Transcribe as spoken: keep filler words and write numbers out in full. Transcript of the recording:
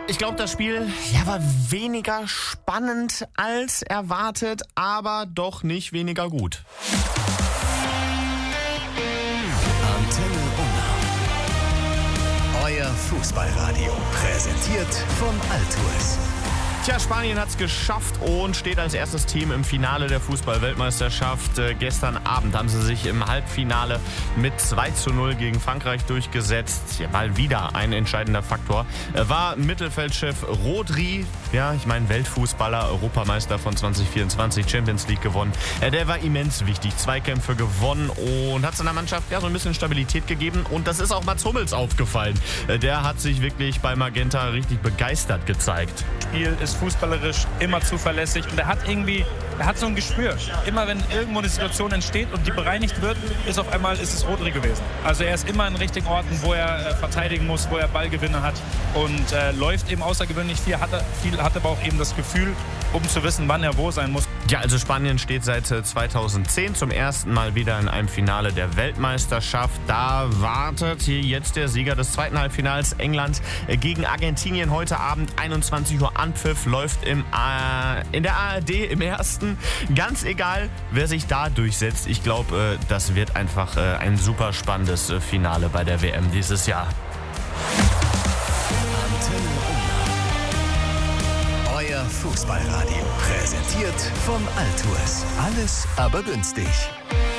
Ich glaube, das Spiel ja, war weniger spannend als erwartet, aber doch nicht weniger gut. Antenne Unna. Euer Fußballradio. Präsentiert von Altues. Tja, Spanien hat es geschafft und steht als erstes Team im Finale der Fußball-Weltmeisterschaft. Äh, gestern Abend haben sie sich im Halbfinale mit zwei zu null gegen Frankreich durchgesetzt. Ja, mal wieder ein entscheidender Faktor. Äh, war Mittelfeldchef Rodri, ja, ich meine Weltfußballer, Europameister von zwanzig vierundzwanzig, Champions League gewonnen. Äh, der war immens wichtig, Zweikämpfe gewonnen und hat seiner Mannschaft ja so ein bisschen Stabilität gegeben. Und das ist auch Mats Hummels aufgefallen. Äh, der hat sich wirklich bei Magenta richtig begeistert gezeigt. Spiel ist fußballerisch immer zuverlässig und er hat irgendwie, er hat so ein Gespür. Immer wenn irgendwo eine Situation entsteht und die bereinigt wird, ist auf einmal ist es Rodri gewesen. Also er ist immer in richtigen Orten, wo er äh, verteidigen muss, wo er Ballgewinne hat und äh, läuft eben außergewöhnlich viel, hat, er, viel, hat aber auch eben das Gefühl, um zu wissen, wann er wo sein muss. Ja, also Spanien steht seit zweitausendzehn zum ersten Mal wieder in einem Finale der Weltmeisterschaft. Da wartet hier jetzt der Sieger des zweiten Halbfinals, England gegen Argentinien. Heute Abend einundzwanzig Uhr Anpfiff läuft im, äh, in der A R D im ersten. Ganz egal, wer sich da durchsetzt. Ich glaube, äh, das wird einfach äh, ein super spannendes äh, Finale bei der W M dieses Jahr. Antenne Unna. Euer Fußballradio. Präsentiert von Altues. Alles aber günstig.